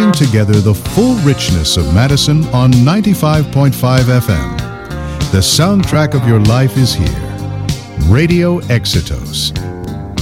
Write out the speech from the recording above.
bringing together the full richness of Madison on 95.5 FM. The soundtrack of your life is here. Radio Exitos,